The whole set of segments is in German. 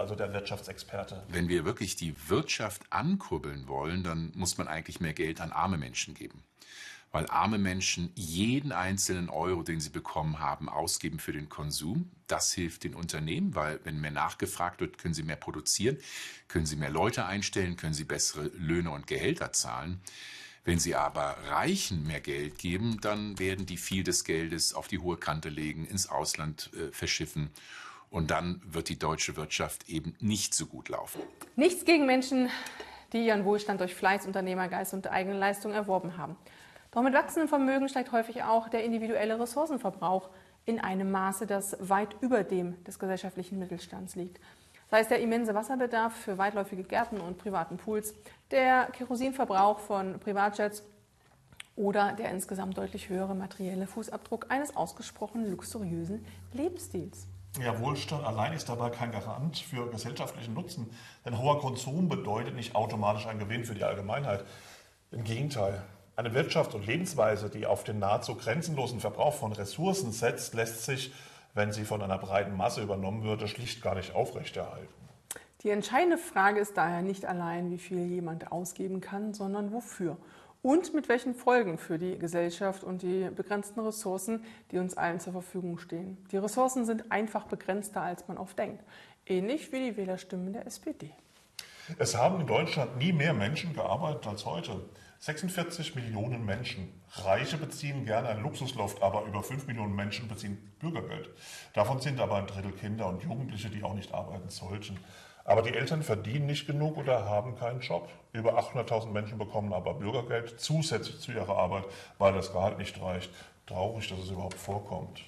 also der Wirtschaftsexperte. Wenn wir wirklich die Wirtschaft ankurbeln wollen, dann muss man eigentlich mehr Geld an arme Menschen geben. Weil arme Menschen jeden einzelnen Euro, den sie bekommen haben, ausgeben für den Konsum. Das hilft den Unternehmen, weil wenn mehr nachgefragt wird, können sie mehr produzieren, können sie mehr Leute einstellen, können sie bessere Löhne und Gehälter zahlen. Wenn sie aber Reichen mehr Geld geben, dann werden die viel des Geldes auf die hohe Kante legen, ins Ausland verschiffen. Und dann wird die deutsche Wirtschaft eben nicht so gut laufen. Nichts gegen Menschen, die ihren Wohlstand durch Fleiß, Unternehmergeist und eigene Leistung erworben haben. Doch mit wachsendem Vermögen steigt häufig auch der individuelle Ressourcenverbrauch in einem Maße, das weit über dem des gesellschaftlichen Mittelstands liegt. Sei es der immense Wasserbedarf für weitläufige Gärten und privaten Pools, der Kerosinverbrauch von Privatjets oder der insgesamt deutlich höhere materielle Fußabdruck eines ausgesprochen luxuriösen Lebensstils. Ja, Wohlstand allein ist dabei kein Garant für gesellschaftlichen Nutzen, denn hoher Konsum bedeutet nicht automatisch ein Gewinn für die Allgemeinheit. Im Gegenteil. Eine Wirtschaft und Lebensweise, die auf den nahezu grenzenlosen Verbrauch von Ressourcen setzt, lässt sich, wenn sie von einer breiten Masse übernommen würde, schlicht gar nicht aufrechterhalten. Die entscheidende Frage ist daher nicht allein, wie viel jemand ausgeben kann, sondern wofür und mit welchen Folgen für die Gesellschaft und die begrenzten Ressourcen, die uns allen zur Verfügung stehen. Die Ressourcen sind einfach begrenzter, als man oft denkt, ähnlich wie die Wählerstimmen der SPD. Es haben in Deutschland nie mehr Menschen gearbeitet als heute. 46 Millionen Menschen. Reiche beziehen gerne ein Luxusloft, aber über 5 Millionen Menschen beziehen Bürgergeld. Davon sind aber ein Drittel Kinder und Jugendliche, die auch nicht arbeiten sollten. Aber die Eltern verdienen nicht genug oder haben keinen Job. Über 800.000 Menschen bekommen aber Bürgergeld zusätzlich zu ihrer Arbeit, weil das Gehalt nicht reicht. Traurig, dass es überhaupt vorkommt.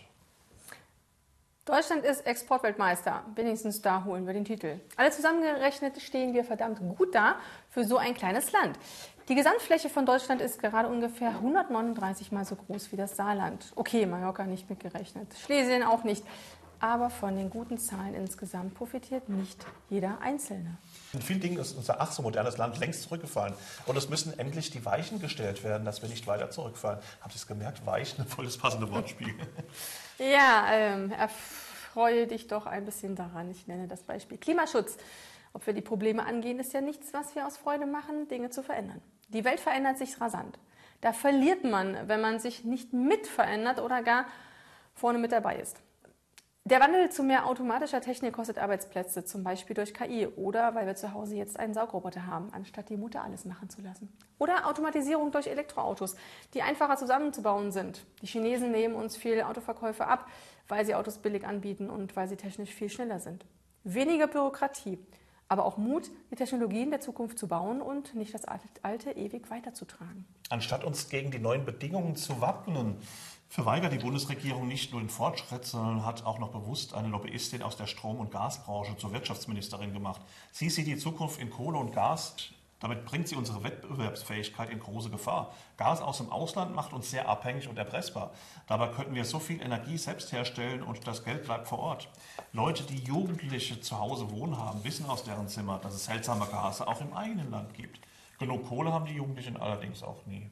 Deutschland ist Exportweltmeister, wenigstens da holen wir den Titel. Alle zusammengerechnet stehen wir verdammt gut da für so ein kleines Land. Die Gesamtfläche von Deutschland ist gerade ungefähr 139 Mal so groß wie das Saarland. Okay, Mallorca nicht mitgerechnet, Schlesien auch nicht. Aber von den guten Zahlen insgesamt profitiert nicht jeder Einzelne. In vielen Dingen ist unser ach so modernes Land längst zurückgefallen. Und es müssen endlich die Weichen gestellt werden, dass wir nicht weiter zurückfallen. Habt ihr es gemerkt? Weichen, voll das passende Wortspiel. Ja, erfreue dich doch ein bisschen daran. Ich nenne das Beispiel Klimaschutz. Ob wir die Probleme angehen, ist ja nichts, was wir aus Freude machen, Dinge zu verändern. Die Welt verändert sich rasant. Da verliert man, wenn man sich nicht mit verändert oder gar vorne mit dabei ist. Der Wandel zu mehr automatischer Technik kostet Arbeitsplätze, zum Beispiel durch KI oder weil wir zu Hause jetzt einen Saugroboter haben, anstatt die Mutter alles machen zu lassen. Oder Automatisierung durch Elektroautos, die einfacher zusammenzubauen sind. Die Chinesen nehmen uns viele Autoverkäufe ab, weil sie Autos billig anbieten und weil sie technisch viel schneller sind. Weniger Bürokratie, aber auch Mut, die Technologien der Zukunft zu bauen und nicht das Alte ewig weiterzutragen. Anstatt uns gegen die neuen Bedingungen zu wappnen, verweigert die Bundesregierung nicht nur den Fortschritt, sondern hat auch noch bewusst eine Lobbyistin aus der Strom- und Gasbranche zur Wirtschaftsministerin gemacht. Sie sieht die Zukunft in Kohle und Gas. Damit bringt sie unsere Wettbewerbsfähigkeit in große Gefahr. Gas aus dem Ausland macht uns sehr abhängig und erpressbar. Dabei könnten wir so viel Energie selbst herstellen und das Geld bleibt vor Ort. Leute, die Jugendliche zu Hause wohnen haben, wissen aus deren Zimmer, dass es seltsame Gase auch im eigenen Land gibt. Genug Kohle haben die Jugendlichen allerdings auch nie.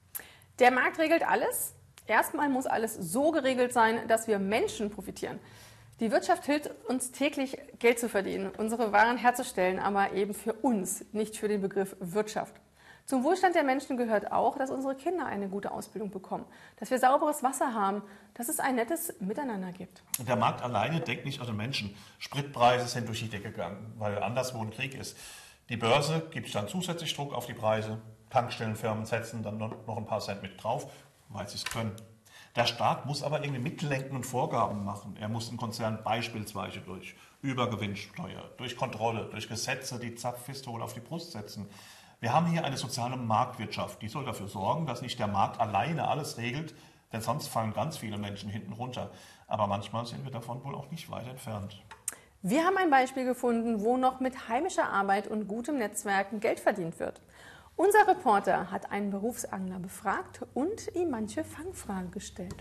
Der Markt regelt alles. Erstmal muss alles so geregelt sein, dass wir Menschen profitieren. Die Wirtschaft hilft uns täglich, Geld zu verdienen, unsere Waren herzustellen, aber eben für uns, nicht für den Begriff Wirtschaft. Zum Wohlstand der Menschen gehört auch, dass unsere Kinder eine gute Ausbildung bekommen, dass wir sauberes Wasser haben, dass es ein nettes Miteinander gibt. Der Markt alleine denkt nicht an den Menschen. Spritpreise sind durch die Decke gegangen, weil anderswo ein Krieg ist. Die Börse gibt dann zusätzlich Druck auf die Preise. Tankstellenfirmen setzen dann noch ein paar Cent mit drauf, weil sie es können. Der Staat muss aber irgendwie mitlenken und Vorgaben machen. Er muss im Konzern beispielsweise durch Übergewinnsteuer, durch Kontrolle, durch Gesetze die Zapfpistole auf die Brust setzen. Wir haben hier eine soziale Marktwirtschaft, die soll dafür sorgen, dass nicht der Markt alleine alles regelt, denn sonst fallen ganz viele Menschen hinten runter. Aber manchmal sind wir davon wohl auch nicht weit entfernt. Wir haben ein Beispiel gefunden, wo noch mit heimischer Arbeit und gutem Netzwerken Geld verdient wird. Unser Reporter hat einen Berufsangler befragt und ihm manche Fangfragen gestellt.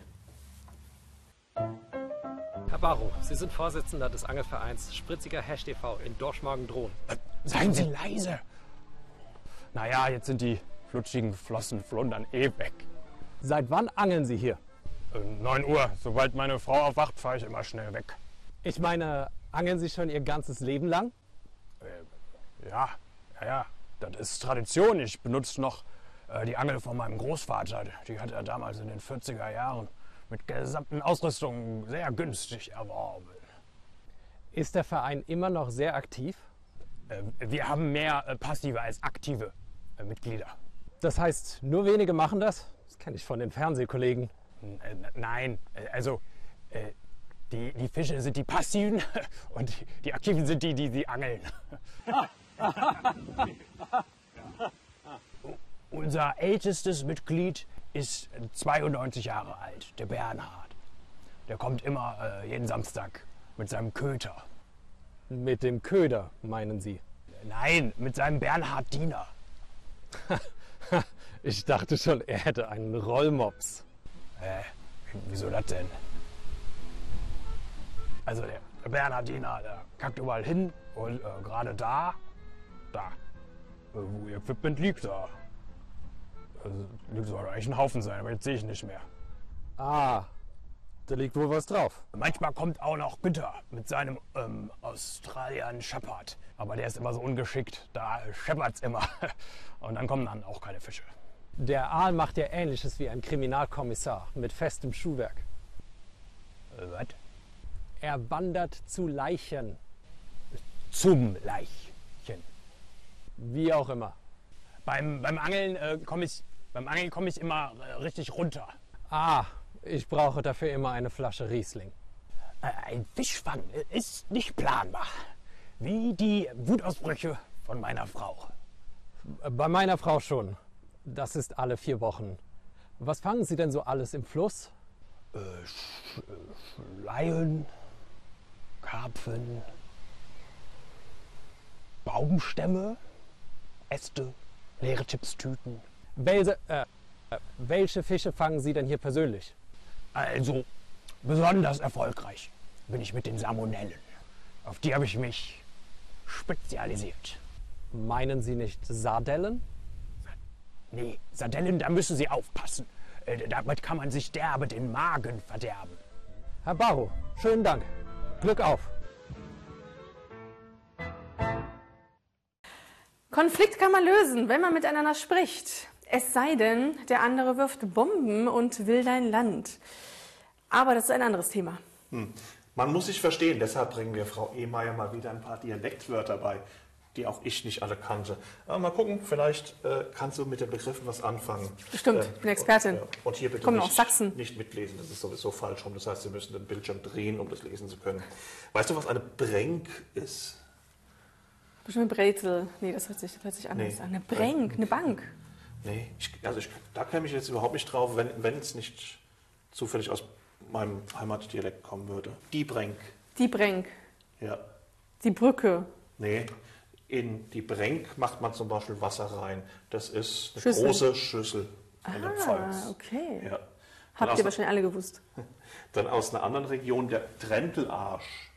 Herr Barrow, Sie sind Vorsitzender des Angelvereins Spritziger Hecht e.V. in Dorschmorgen-Drohn. Seien Sie leise! Naja, jetzt sind die flutschigen Flossenflundern weg. Seit wann angeln Sie hier? 9 Uhr. Sobald meine Frau aufwacht, fahre ich immer schnell weg. Ich meine, Angeln Sie schon Ihr ganzes Leben lang? Ja. Das ist Tradition. Ich benutze noch die Angel von meinem Großvater. Die hat er damals in den 40er Jahren mit gesamten Ausrüstung sehr günstig erworben. Ist der Verein immer noch sehr aktiv? Wir haben mehr passive als aktive Mitglieder. Das heißt, nur wenige machen das? Das kenne ich von den Fernsehkollegen. Nein, also die Fische sind die Passiven und die Aktiven sind die angeln. Unser ältestes Mitglied ist 92 Jahre alt, der Bernhard. Der kommt immer jeden Samstag mit seinem Köter. Mit dem Köder, meinen Sie? Nein, mit seinem Bernhardiner. Ich dachte schon, er hätte einen Rollmops. Wieso das denn? Also der Bernhardiner, der kackt überall hin und gerade da, wo ihr Equipment liegt, da soll eigentlich ein Haufen sein, aber jetzt sehe ich nicht mehr. Ah, da liegt wohl was drauf. Manchmal kommt auch noch Günther mit seinem Australian Shepherd, aber der ist immer so ungeschickt, da scheppert's immer und dann kommen dann auch keine Fische. Der Aal macht ja Ähnliches wie ein Kriminalkommissar mit festem Schuhwerk. Was? Er wandert zu Leichen. Zum Leichen. Wie auch immer. Beim Angeln komme ich immer richtig runter. Ah, ich brauche dafür immer eine Flasche Riesling. Ein Fischfang ist nicht planbar. Wie die Wutausbrüche von meiner Frau. Bei meiner Frau schon. Das ist alle 4 Wochen. Was fangen Sie denn so alles im Fluss? Schleien, Karpfen, Baumstämme, Äste, leere Chipstüten. Welche Fische fangen Sie denn hier persönlich? Also besonders erfolgreich bin ich mit den Salmonellen. Auf die habe ich mich spezialisiert. Meinen Sie nicht Sardellen? Nee, Sardellen, da müssen Sie aufpassen. Damit kann man sich derbe den Magen verderben. Herr Barrow, schönen Dank. Glück auf. Konflikt kann man lösen, wenn man miteinander spricht. Es sei denn, der andere wirft Bomben und will dein Land. Aber das ist ein anderes Thema. Man muss sich verstehen, deshalb bringen wir Frau Ehmeier mal wieder ein paar Dialektwörter bei, die auch ich nicht alle kannte. Aber mal gucken, vielleicht kannst du mit den Begriffen was anfangen. Bestimmt, ich bin Expertin. Und hier bitte Kommen aus Sachsen. nicht mitlesen, das ist sowieso falsch rum. Das heißt, Sie müssen den Bildschirm drehen, um das lesen zu können. Weißt du, was eine Brenk ist? Bestimmt Brezel. Nee, das hört sich anders an. Eine Brenk, eine Bank. Nee, da käme ich jetzt überhaupt nicht drauf, wenn es nicht zufällig aus meinem Heimatdialekt kommen würde. Die Brenk. Die Brenk. Ja. Die Brücke. Nee, in die Brenk macht man zum Beispiel Wasser rein. Das ist eine Schüssel. große Schüssel in der Pfalz. Okay. Ja. Habt ihr wahrscheinlich alle gewusst. Dann aus einer anderen Region der Trentelarsch.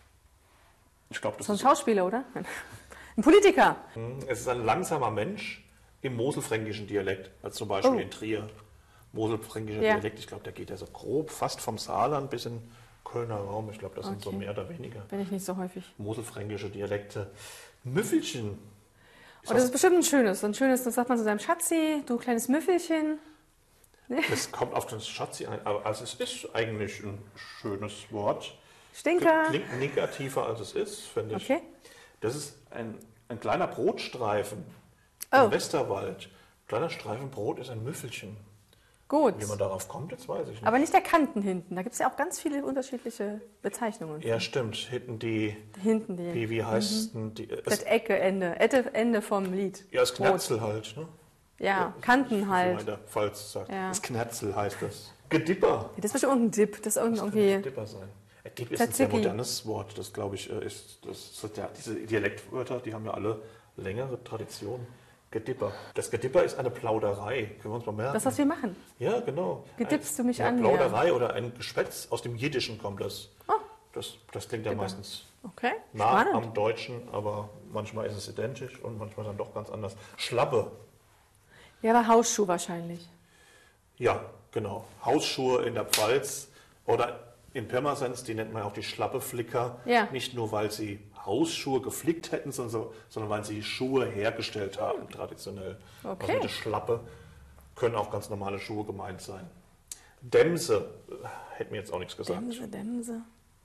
Ich glaube, das So ein ist Schauspieler, oder? Ein Politiker. Es ist ein langsamer Mensch im moselfränkischen Dialekt, als zum Beispiel Oh. in Trier. Moselfränkischer Ja. Dialekt, ich glaube, der geht ja so grob fast vom Saarland bis in Kölner Raum. Ich glaube, das sind so Okay. mehr oder weniger Bin ich nicht so häufig. moselfränkische Dialekte. Müffelchen. Oh, das ist bestimmt ein schönes. So ein schönes, das sagt man zu seinem Schatzi, du kleines Müffelchen. Das kommt auf das Schatzi ein, aber also es ist eigentlich ein schönes Wort. Stinker. Klingt negativer, als es ist, finde ich. Okay. Das ist ein kleiner Brotstreifen Oh. im Westerwald. Kleiner Streifen Brot ist ein Müffelchen. Gut. Wie man darauf kommt, jetzt weiß ich nicht. Aber nicht der Kanten hinten. Da gibt es ja auch ganz viele unterschiedliche Bezeichnungen. Ja, stimmt. Hinten die, Hinten die. wie heißt denn die? Das Ecke, Ende. Ende vom Lied. Ja, das Brot. Knärzel halt. Ne? Ja, Kanten Wie man halt. in der Pfalz sagt. Ja. Das Knärzel heißt das. Gedipper. Das ist bestimmt irgendein Dip. Das ist irgendwie. Dipper sein. Dip ist ein sehr Tzatziki. modernes Wort. Das glaube ich diese Dialektwörter, die haben ja alle längere Tradition. Gedipper. Das Gedipper ist eine Plauderei. Können wir uns mal merken? Das, was wir machen. Ja, genau. Gedippst du mich ja, an, Plauderei oder ein Geschwätz. Aus dem Jiddischen kommt das. Oh. Das klingt ja meistens Okay, nah spannend. am Deutschen, aber manchmal ist es identisch und manchmal dann doch ganz anders. Schlappe. Ja, aber Hausschuh wahrscheinlich. Ja, genau. Hausschuhe in der Pfalz oder In Pirmasens, die nennt man auch die Schlappeflicker. Ja. Nicht nur, weil sie Hausschuhe geflickt hätten, sondern weil sie Schuhe hergestellt haben, traditionell. Okay. Also mit der Schlappe können auch ganz normale Schuhe gemeint sein. Dämse, hätte mir jetzt auch nichts gesagt. Dämse.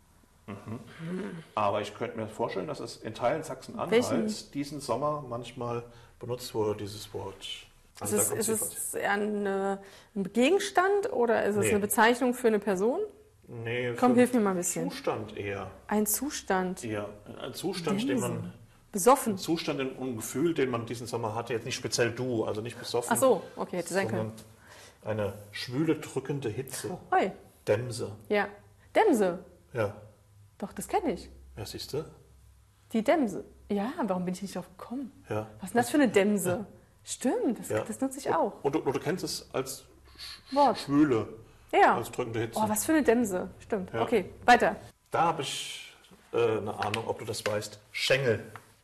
Aber ich könnte mir vorstellen, dass es in Teilen Sachsen-Anhalts diesen Sommer manchmal benutzt wurde, dieses Wort. Ist es eher ein Gegenstand oder ist es eine Bezeichnung für eine Person? Nee, Komm, für hilf mir mal ein bisschen. Zustand eher. Ein Zustand. Ja, ein Zustand, den man... Besoffen. Ein Zustand und ein Gefühl, den man diesen Sommer hatte, jetzt nicht speziell du, also nicht besoffen. Ach so, okay, hätte sein können. Eine schwüle, drückende Hitze. Oi. Dämse. Ja. Dämse. Ja. Doch, das kenne ich. Ja, siehst du? Die Dämse. Ja, warum bin ich nicht drauf gekommen? Ja. Was ist denn das für eine Dämse? Ja. Stimmt, Ja. das nutze ich auch. Und du kennst es als Wort. Schwüle, Ja. als drückende Hitze. Oh, was für eine Dämse. Stimmt. Ja. Okay, weiter. Da habe ich eine Ahnung, ob du das weißt. Schengel.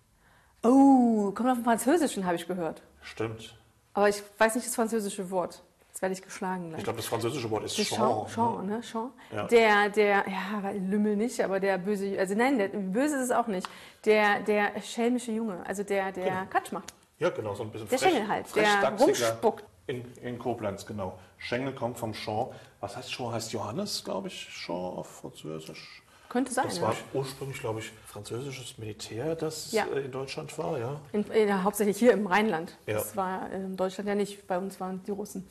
Oh, kommt auf dem Französischen, habe ich gehört. Stimmt. Aber ich weiß nicht das französische Wort. Jetzt werde ich geschlagen gleich. Ich glaube, das französische Wort ist Das Champ. Champ, ne? Champ. Ja. Ja, weil Lümmel nicht, aber der böse, also nein, der böse ist es auch nicht. Der schelmische Junge, also der Quatsch macht. Ja, genau, so ein bisschen Der Schengel halt, der frechdachsiger rumspuckt. In Koblenz, genau. Schengel kommt vom Champ. Was heißt Champ? Heißt Johannes, glaube ich, Champ auf Französisch. Könnte sein, Das ja. war ursprünglich, glaube ich, französisches Militär, das Ja. in Deutschland war, ja. Hauptsächlich hier im Rheinland. Ja. Das war in Deutschland ja nicht. Bei uns waren die Russen.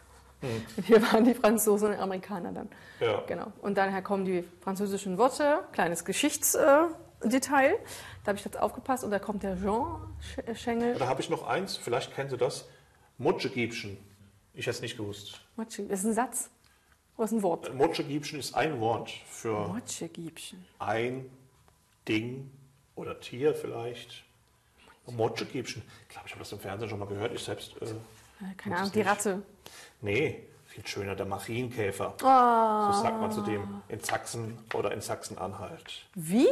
Und hier waren die Franzosen und die Amerikaner dann. Ja. Genau. Und daher kommen die französischen Worte. Kleines Geschichtsdetail. Da habe ich jetzt aufgepasst. Und da kommt der Jean Schengel. Da habe ich noch eins, vielleicht kennen Sie das. Mutschegiebchen. Ich hätte es nicht gewusst. Das ist ein Satz. Oder ist ein Wort? Mutschegiebchen ist ein Wort für Motschegiebchen. ein Ding oder Tier vielleicht. Motschegiebchen. Ich glaube, ich habe das im Fernsehen schon mal gehört. Ich selbst. Keine Ahnung, die Ratte. Nee, viel schöner, der Marienkäfer. Oh. So sagt man zu dem in Sachsen oder in Sachsen-Anhalt. Wie?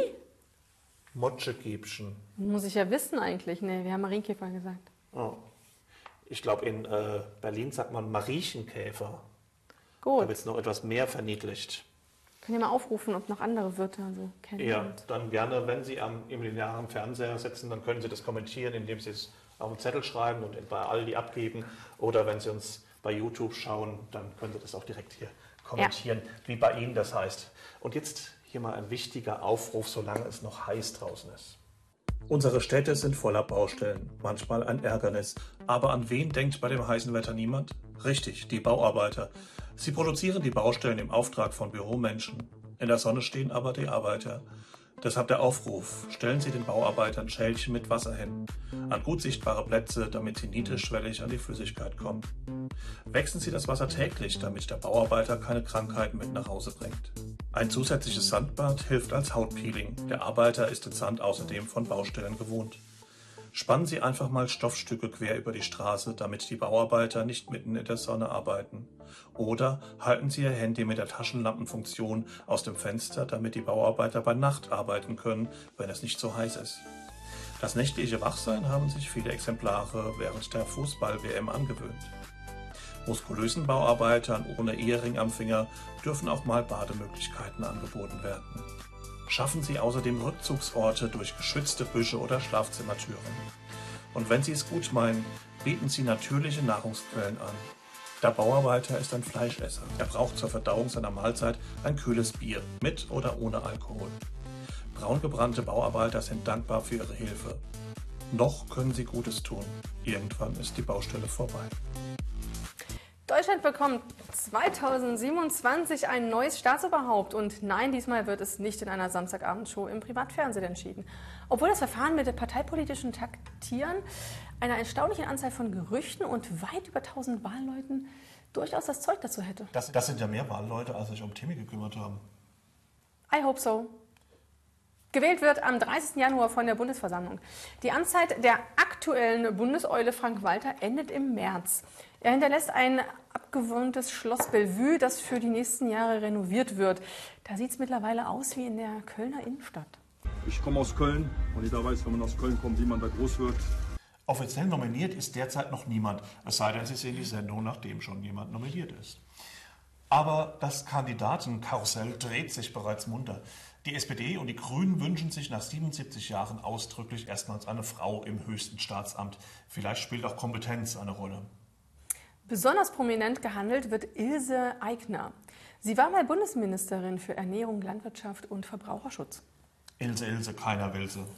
Motschegiebchen. Muss ich ja wissen eigentlich. Nee, wir haben Marienkäfer gesagt. Oh. Ich glaube, in Berlin sagt man Mariechenkäfer. Da Gut. wird es noch etwas mehr verniedlicht. Könnt ihr mal aufrufen, ob noch andere Wörter so kennen? Ja, dann gerne, wenn Sie im linearen Fernseher sitzen, dann können Sie das kommentieren, indem Sie es auf einen Zettel schreiben und bei Aldi abgeben. Oder wenn Sie uns bei YouTube schauen, dann können Sie das auch direkt hier kommentieren, wie bei Ihnen das heißt. Und jetzt hier mal ein wichtiger Aufruf, solange es noch heiß draußen ist. Unsere Städte sind voller Baustellen, manchmal ein Ärgernis. Aber an wen denkt bei dem heißen Wetter niemand? Richtig, die Bauarbeiter. Sie produzieren die Baustellen im Auftrag von Büromenschen. In der Sonne stehen aber die Arbeiter. Deshalb der Aufruf, stellen Sie den Bauarbeitern Schälchen mit Wasser hin, an gut sichtbare Plätze, damit sie niedrigschwellig an die Flüssigkeit kommen. Wechseln Sie das Wasser täglich, damit der Bauarbeiter keine Krankheiten mit nach Hause bringt. Ein zusätzliches Sandbad hilft als Hautpeeling. Der Arbeiter ist den Sand außerdem von Baustellen gewohnt. Spannen Sie einfach mal Stoffstücke quer über die Straße, damit die Bauarbeiter nicht mitten in der Sonne arbeiten. Oder halten Sie Ihr Handy mit der Taschenlampenfunktion aus dem Fenster, damit die Bauarbeiter bei Nacht arbeiten können, wenn es nicht so heiß ist. Das nächtliche Wachsein haben sich viele Exemplare während der Fußball-WM angewöhnt. Muskulösen Bauarbeitern ohne Ehering am Finger dürfen auch mal Bademöglichkeiten angeboten werden. Schaffen Sie außerdem Rückzugsorte durch geschützte Büsche oder Schlafzimmertüren. Und wenn Sie es gut meinen, bieten Sie natürliche Nahrungsquellen an. Der Bauarbeiter ist ein Fleischesser. Er braucht zur Verdauung seiner Mahlzeit ein kühles Bier, mit oder ohne Alkohol. Braungebrannte Bauarbeiter sind dankbar für ihre Hilfe. Noch können sie Gutes tun. Irgendwann ist die Baustelle vorbei. Deutschland bekommt 2027 ein neues Staatsoberhaupt. Und nein, diesmal wird es nicht in einer Samstagabendshow im Privatfernsehen entschieden. Obwohl das Verfahren mit dem parteipolitischen Taktieren einer erstaunlichen Anzahl von Gerüchten und weit über 1000 Wahlleuten durchaus das Zeug dazu hätte. Das sind ja mehr Wahlleute, als sich um Timmy gekümmert haben. I hope so. Gewählt wird am 30. Januar von der Bundesversammlung. Die Amtszeit der aktuellen Bundeseule Frank Walter endet im März. Er hinterlässt ein abgewohntes Schloss Bellevue, das für die nächsten Jahre renoviert wird. Da sieht es mittlerweile aus wie in der Kölner Innenstadt. Ich komme aus Köln und jeder weiß, wenn man aus Köln kommt, wie man da groß wird. Offiziell nominiert ist derzeit noch niemand, es sei denn, Sie sehen die Sendung, nachdem schon jemand nominiert ist. Aber das Kandidatenkarussell dreht sich bereits munter. Die SPD und die Grünen wünschen sich nach 77 Jahren ausdrücklich erstmals eine Frau im höchsten Staatsamt. Vielleicht spielt auch Kompetenz eine Rolle. Besonders prominent gehandelt wird Ilse Aigner. Sie war mal Bundesministerin für Ernährung, Landwirtschaft und Verbraucherschutz. Ilse, keiner will sie.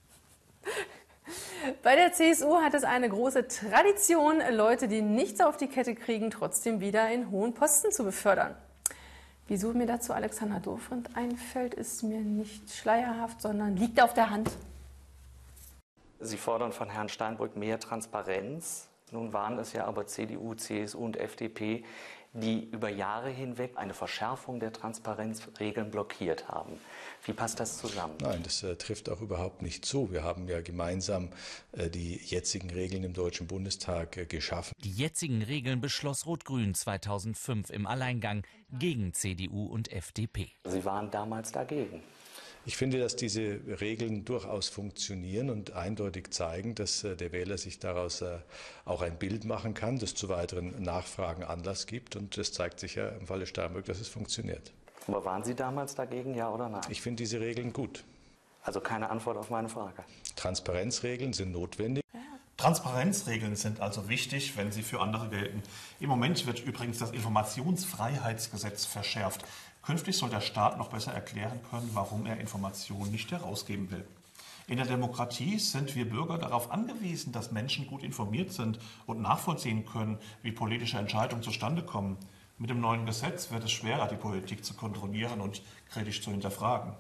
Bei der CSU hat es eine große Tradition, Leute, die nichts auf die Kette kriegen, trotzdem wieder in hohen Posten zu befördern. Wieso mir dazu Alexander Dobrindt einfällt, ist mir nicht schleierhaft, sondern liegt auf der Hand. Sie fordern von Herrn Steinbrück mehr Transparenz. Nun waren es ja aber CDU, CSU und FDP, die über Jahre hinweg eine Verschärfung der Transparenzregeln blockiert haben. Wie passt das zusammen? Nein, das trifft auch überhaupt nicht zu. Wir haben ja gemeinsam die jetzigen Regeln im Deutschen Bundestag geschaffen. Die jetzigen Regeln beschloss Rot-Grün 2005 im Alleingang gegen CDU und FDP. Sie waren damals dagegen. Ich finde, dass diese Regeln durchaus funktionieren und eindeutig zeigen, dass der Wähler sich daraus auch ein Bild machen kann, das zu weiteren Nachfragen Anlass gibt. Und es zeigt sich ja im Falle Steinbrück, dass es funktioniert. Aber waren Sie damals dagegen, ja oder nein? Ich finde diese Regeln gut. Also keine Antwort auf meine Frage. Transparenzregeln sind notwendig. Transparenzregeln sind also wichtig, wenn sie für andere gelten. Im Moment wird übrigens das Informationsfreiheitsgesetz verschärft. Künftig soll der Staat noch besser erklären können, warum er Informationen nicht herausgeben will. In der Demokratie sind wir Bürger darauf angewiesen, dass Menschen gut informiert sind und nachvollziehen können, wie politische Entscheidungen zustande kommen. Mit dem neuen Gesetz wird es schwerer, die Politik zu kontrollieren und kritisch zu hinterfragen.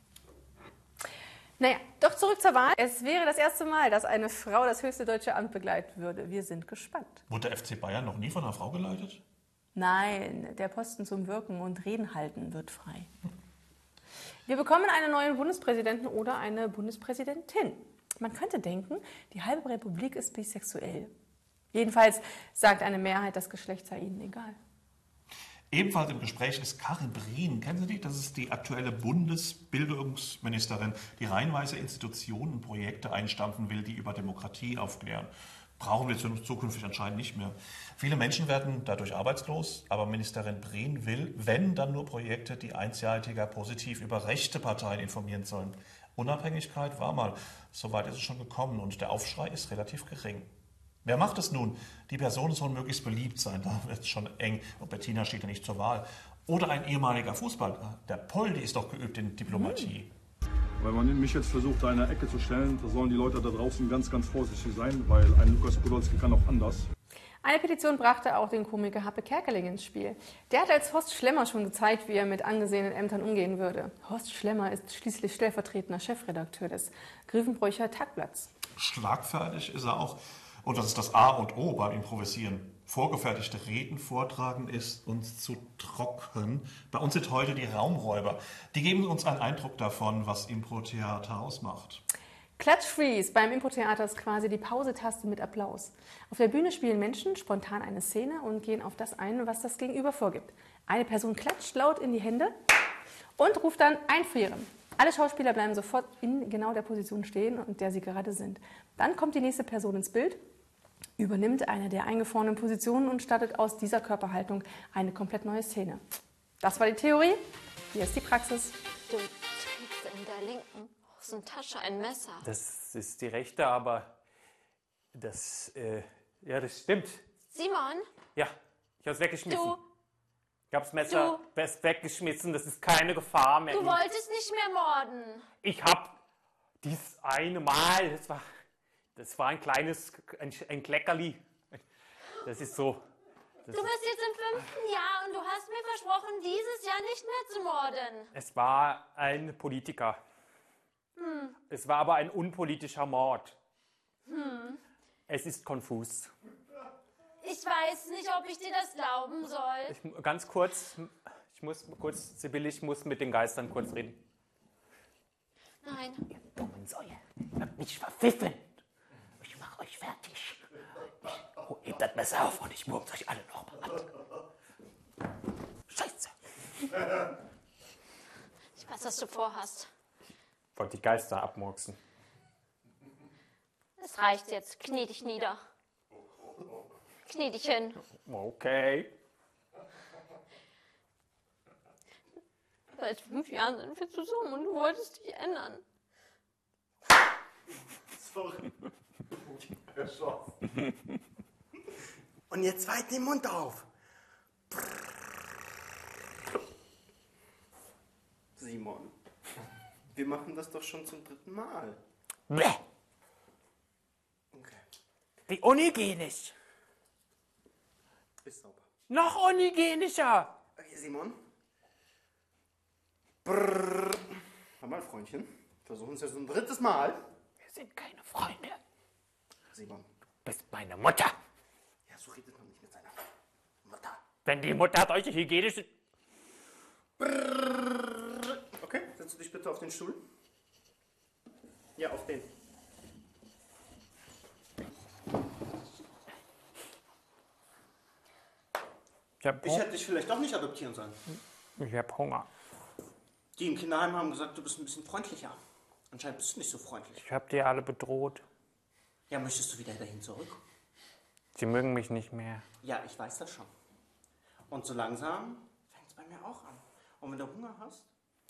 Naja, doch zurück zur Wahl. Es wäre das erste Mal, dass eine Frau das höchste deutsche Amt begleiten würde. Wir sind gespannt. Wurde der FC Bayern noch nie von einer Frau geleitet? Nein, der Posten zum Wirken und Reden halten wird frei. Wir bekommen einen neuen Bundespräsidenten oder eine Bundespräsidentin. Man könnte denken, die halbe Republik ist bisexuell. Jedenfalls sagt eine Mehrheit, das Geschlecht sei ihnen egal. Ebenfalls im Gespräch ist Karin Brien. Kennen Sie die? Das ist die aktuelle Bundesbildungsministerin, die reihenweise Institutionen und Projekte einstampfen will, die über Demokratie aufklären. Brauchen wir zukünftig anscheinend nicht mehr. Viele Menschen werden dadurch arbeitslos, aber Ministerin Brien will, wenn, dann nur Projekte, die einseitiger positiv über rechte Parteien informieren sollen. Unabhängigkeit war mal. Soweit ist es schon gekommen und der Aufschrei ist relativ gering. Wer macht es nun? Die Person soll möglichst beliebt sein, da wird es schon eng. Und Bettina steht ja nicht zur Wahl. Oder ein ehemaliger Fußballer. Der Poldi ist doch geübt in Diplomatie. Wenn man mich jetzt versucht, da in eine Ecke zu stellen, da sollen die Leute da draußen ganz, ganz vorsichtig sein, weil ein Lukas Podolski kann auch anders. Eine Petition brachte auch den Komiker Happe Kerkeling ins Spiel. Der hat als Horst Schlemmer schon gezeigt, wie er mit angesehenen Ämtern umgehen würde. Horst Schlemmer ist schließlich stellvertretender Chefredakteur des Grevenbroicher Tagblatts. Schlagfertig ist er auch. Und das ist das A und O beim Improvisieren. Vorgefertigte Reden vortragen ist uns zu trocken. Bei uns sind heute die Raumräuber. Die geben uns einen Eindruck davon, was Impro-Theater ausmacht. Klatsch-Freeze beim Impro-Theater ist quasi die Pause-Taste mit Applaus. Auf der Bühne spielen Menschen spontan eine Szene und gehen auf das ein, was das Gegenüber vorgibt. Eine Person klatscht laut in die Hände und ruft dann einfrieren. Alle Schauspieler bleiben sofort in genau der Position stehen, in der sie gerade sind. Dann kommt die nächste Person ins Bild, übernimmt eine der eingefrorenen Positionen und startet aus dieser Körperhaltung eine komplett neue Szene. Das war die Theorie, hier ist die Praxis. Du trägst in der linken Hosentasche ein Messer. Das ist die rechte, aber das stimmt. Simon? Ja, ich hab's weggeschmissen. Du? Ich hab's Messer weggeschmissen, das ist keine Gefahr mehr. Du wolltest nicht mehr morden. Ich hab dies eine Mal, das war ein kleines, ein Kleckerli. Das ist so. Du bist jetzt im 5. Jahr und du hast mir versprochen, dieses Jahr nicht mehr zu morden. Es war ein Politiker. Es war aber ein unpolitischer Mord. Es ist konfus. Ich weiß nicht, ob ich dir das glauben soll. Ganz kurz, Sibylle, ich muss mit den Geistern kurz reden. Nein. Ihr dummen Säue, ihr habt mich verpfiffen. Ich mach euch fertig. Hebt das Messer auf und ich murks euch alle noch mal ab. Scheiße. Ich weiß, was du vorhast. Ich wollte die Geister abmurksen. Es reicht jetzt. Knie dich nieder. Knie dich hin. Okay. Seit 5 Jahren sind wir zusammen und du wolltest dich ändern. Sorry. Und jetzt weit den Mund auf. Simon, wir machen das doch schon zum 3. Mal. Bäh. Okay. Wie unhygienisch. Ist sauber. Noch unhygienischer. Okay, Simon. Brrr. Hör mal, Freundchen. Versuchen es jetzt ein 3. Mal. Wir sind keine Freunde. Simon. Du bist meine Mutter. Ja, so redet man nicht mit seiner Mutter. Wenn die Mutter solche hygienische... Brrr. Okay, setz dich bitte auf den Stuhl. Ja, auf den. Ich hätte dich vielleicht doch nicht adoptieren sollen. Ich hab Hunger. Die im Kinderheim haben gesagt, du bist ein bisschen freundlicher. Anscheinend bist du nicht so freundlich. Ich hab die alle bedroht. Ja, möchtest du wieder dahin zurück? Sie mögen mich nicht mehr. Ja, ich weiß das schon. Und so langsam fängt es bei mir auch an. Und wenn du Hunger hast...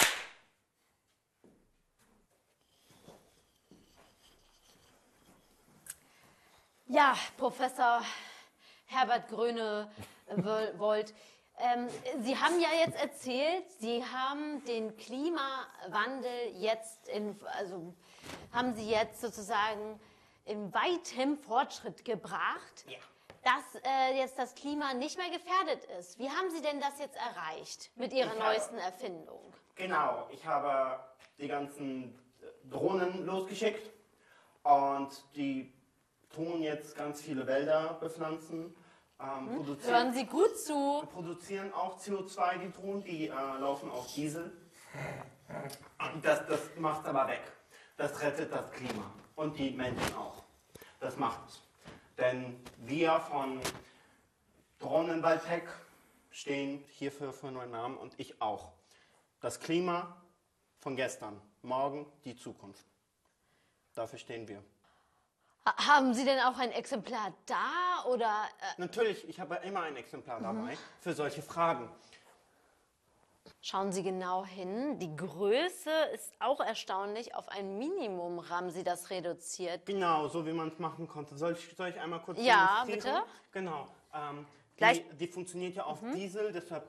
Ja, Professor Herbert Grönewold, Sie haben ja jetzt erzählt, Sie haben den Klimawandel jetzt haben Sie jetzt sozusagen in weitem Fortschritt gebracht, dass jetzt das Klima nicht mehr gefährdet ist. Wie haben Sie denn das jetzt erreicht mit Ihrer neuesten Erfindung? Genau, ich habe die ganzen Drohnen losgeschickt und die tun jetzt ganz viele Wälder bepflanzen. Hören Sie gut zu. Produzieren auch CO2, die Drohnen, die laufen auf Diesel. Das macht es aber weg. Das rettet das Klima und die Menschen auch. Das macht es. Denn wir von Drohnenwaldtech stehen hierfür für neuen Namen und ich auch. Das Klima von gestern, morgen die Zukunft. Dafür stehen wir. Haben Sie denn auch ein Exemplar da oder? Natürlich, ich habe immer ein Exemplar dabei für solche Fragen. Schauen Sie genau hin. Die Größe ist auch erstaunlich. Auf ein Minimum haben Sie das reduziert. Genau, so wie man es machen konnte. Soll ich einmal kurz Ja, demonstrieren? bitte. Genau. Gleich. Die funktioniert ja auf Diesel, deshalb...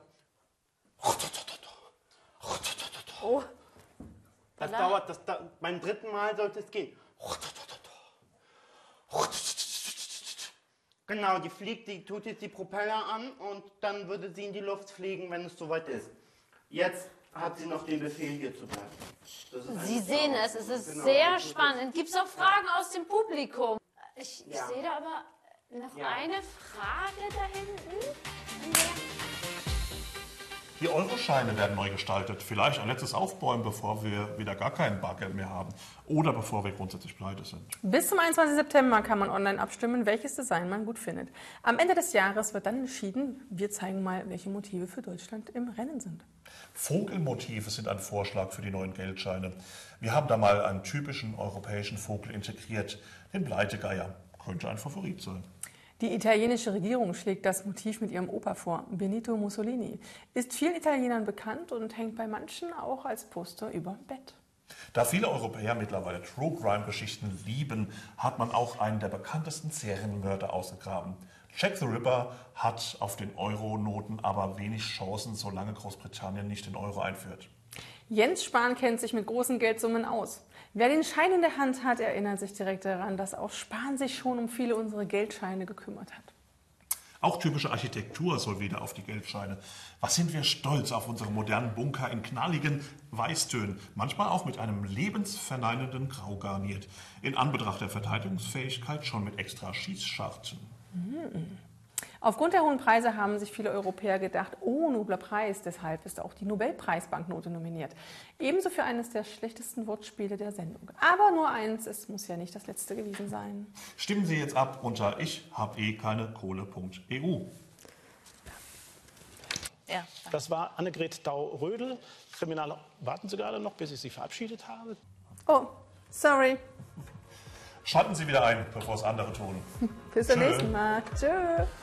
Oh. Das dauert, beim 3. Mal sollte es gehen. Genau, die tut jetzt die Propeller an und dann würde sie in die Luft fliegen, wenn es soweit ist. Jetzt hat sie noch den Befehl, hier zu bleiben. Sie sehen es ist sehr spannend. Gibt es auch Fragen aus dem Publikum? Ich sehe da aber noch eine Frage da hinten. Die Euroscheine werden neu gestaltet. Vielleicht ein letztes Aufbäumen, bevor wir wieder gar kein Bargeld mehr haben. Oder bevor wir grundsätzlich pleite sind. Bis zum 21. September kann man online abstimmen, welches Design man gut findet. Am Ende des Jahres wird dann entschieden. Wir zeigen mal, welche Motive für Deutschland im Rennen sind. Vogelmotive sind ein Vorschlag für die neuen Geldscheine. Wir haben da mal einen typischen europäischen Vogel integriert. Den Bleitegeier. Könnte ein Favorit sein. Die italienische Regierung schlägt das Motiv mit ihrem Opa vor, Benito Mussolini. Ist vielen Italienern bekannt und hängt bei manchen auch als Poster über Bett. Da viele Europäer mittlerweile True-Crime-Geschichten lieben, hat man auch einen der bekanntesten Serienmörder ausgegraben. Jack the Ripper hat auf den Euro-Noten aber wenig Chancen, solange Großbritannien nicht den Euro einführt. Jens Spahn kennt sich mit großen Geldsummen aus. Wer den Schein in der Hand hat, erinnert sich direkt daran, dass auch Spahn sich schon um viele unserer Geldscheine gekümmert hat. Auch typische Architektur soll wieder auf die Geldscheine. Was sind wir stolz auf unsere modernen Bunker in knalligen Weißtönen, manchmal auch mit einem lebensverneinenden Grau garniert. In Anbetracht der Verteidigungsfähigkeit schon mit extra Schießscharten. Aufgrund der hohen Preise haben sich viele Europäer gedacht, oh, nobler Preis, deshalb ist auch die Nobelpreisbanknote nominiert. Ebenso für eines der schlechtesten Wortspiele der Sendung. Aber nur eins, es muss ja nicht das letzte gewesen sein. Stimmen Sie jetzt ab unter ich-hab-eh-keine-Kohle.eu. Ja. Das war Annegret Dau-Rödel. Kriminal, warten Sie gerade noch, bis ich Sie verabschiedet habe? Oh, sorry. Schalten Sie wieder ein, bevor es andere tun. Bis zum nächsten Mal. Tschö.